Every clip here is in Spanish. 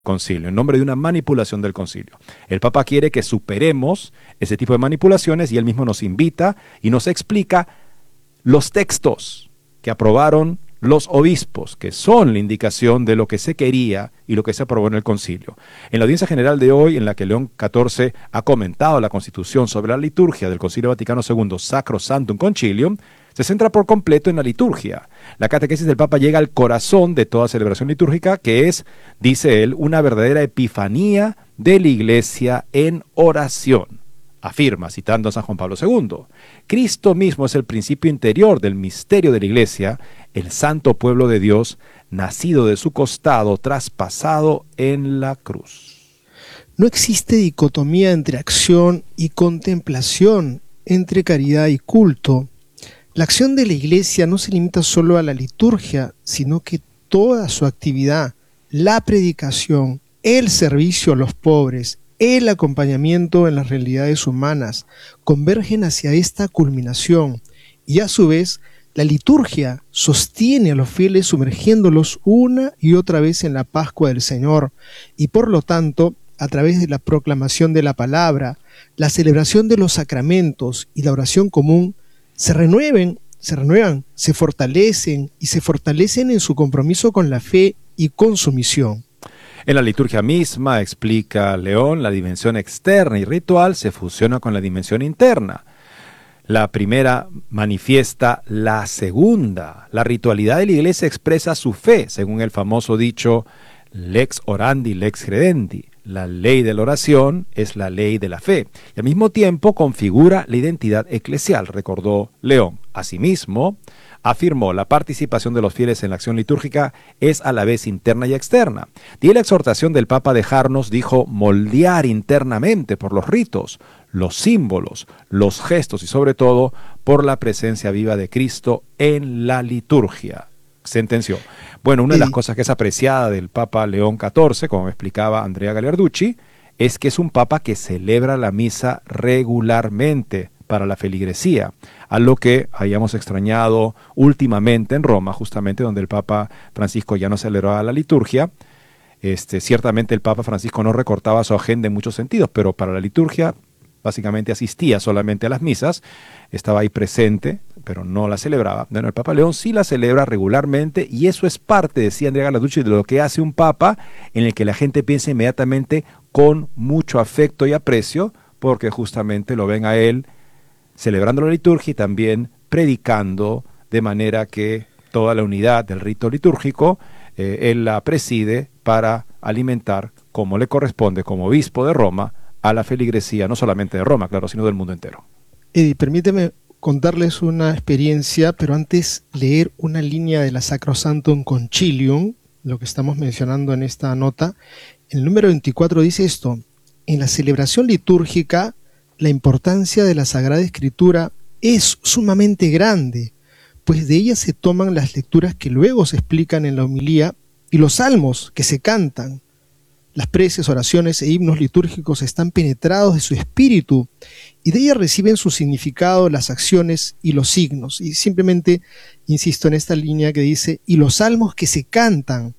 concilio, en nombre de una manipulación del concilio. El Papa quiere que superemos ese tipo de manipulaciones y él mismo nos invita y nos explica los textos que aprobaron los obispos, que son la indicación de lo que se quería y lo que se aprobó en el concilio. En la audiencia general de hoy, en la que León XIV ha comentado la Constitución sobre la liturgia del Concilio Vaticano II, Sacro Sanctum Concilium, se centra por completo en la liturgia. La catequesis del Papa llega al corazón de toda celebración litúrgica, que es, dice él, una verdadera epifanía de la Iglesia en oración. Afirma, citando a San Juan Pablo II, Cristo mismo es el principio interior del misterio de la Iglesia, el santo pueblo de Dios, nacido de su costado, traspasado en la cruz. No existe dicotomía entre acción y contemplación, entre caridad y culto. La acción de la Iglesia no se limita solo a la liturgia, sino que toda su actividad, la predicación, el servicio a los pobres, el acompañamiento en las realidades humanas, convergen hacia esta culminación y a su vez la liturgia sostiene a los fieles sumergiéndolos una y otra vez en la Pascua del Señor y por lo tanto a través de la proclamación de la palabra, la celebración de los sacramentos y la oración común se renuevan, se fortalecen y se fortalecen en su compromiso con la fe y con su misión. En la liturgia misma, explica León, la dimensión externa y ritual se fusiona con la dimensión interna. La primera manifiesta la segunda. La ritualidad de la Iglesia expresa su fe, según el famoso dicho lex orandi, lex credendi. La ley de la oración es la ley de la fe y al mismo tiempo configura la identidad eclesial, recordó León. Asimismo, afirmó, la participación de los fieles en la acción litúrgica es a la vez interna y externa. Y la exhortación del Papa dejarnos, dijo, moldear internamente por los ritos, los símbolos, los gestos y sobre todo por la presencia viva de Cristo en la liturgia. Sentenció. Bueno, una de las cosas que es apreciada del Papa León XIV, como me explicaba Andrea Gagliarducci, es que es un Papa que celebra la misa regularmente para la feligresía, a lo que hayamos extrañado últimamente en Roma, justamente donde el Papa Francisco ya no celebraba la liturgia. Ciertamente el Papa Francisco no recortaba su agenda en muchos sentidos, pero para la liturgia básicamente asistía solamente a las misas, estaba ahí presente, pero no la celebraba. Bueno, el Papa León sí la celebra regularmente y eso es parte, decía Andrea Gagliarducci, de lo que hace un Papa en el que la gente piensa inmediatamente con mucho afecto y aprecio, porque justamente lo ven a él celebrando la liturgia y también predicando, de manera que toda la unidad del rito litúrgico, él la preside para alimentar, como le corresponde, como obispo de Roma, a la feligresía, no solamente de Roma, claro, sino del mundo entero. Eddie, permíteme contarles una experiencia, pero antes leer una línea de la Sacro Sanctum Concilium, lo que estamos mencionando en esta nota. El número 24 dice esto: en la celebración litúrgica, la importancia de la Sagrada Escritura es sumamente grande, pues de ella se toman las lecturas que luego se explican en la homilía y los salmos que se cantan. Las preces, oraciones e himnos litúrgicos están penetrados de su espíritu y de ella reciben su significado las acciones y los signos. Y simplemente insisto en esta línea que dice, y los salmos que se cantan.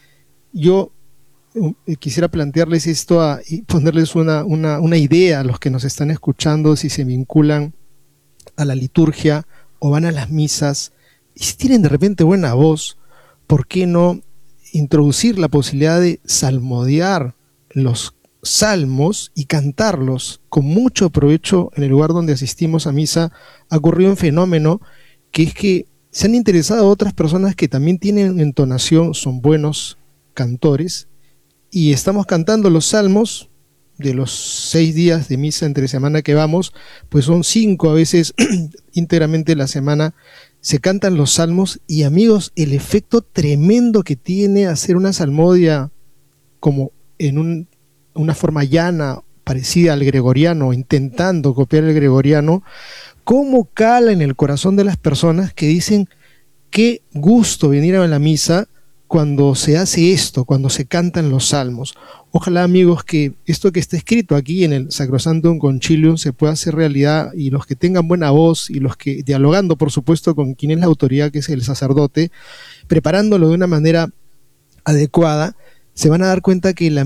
Yo quisiera plantearles esto y ponerles una idea a los que nos están escuchando, si se vinculan a la liturgia o van a las misas, y si tienen de repente buena voz, ¿por qué no introducir la posibilidad de salmodiar los salmos y cantarlos con mucho provecho en el lugar donde asistimos a misa? Ha ocurrido un fenómeno que es que se han interesado otras personas que también tienen entonación, son buenos cantores, y estamos cantando los salmos de los 6 días de misa entre semana que vamos, pues son 5 a veces íntegramente la semana. Se cantan los salmos y, amigos, el efecto tremendo que tiene hacer una salmodia como en una forma llana, parecida al gregoriano, intentando copiar el gregoriano, cómo cala en el corazón de las personas que dicen qué gusto venir a la misa cuando se hace esto, cuando se cantan los salmos. Ojalá, amigos, que esto que está escrito aquí en el Sacro Sanctum Concilium se pueda hacer realidad y los que tengan buena voz y los que, dialogando por supuesto con quien es la autoridad, que es el sacerdote, preparándolo de una manera adecuada, se van a dar cuenta que la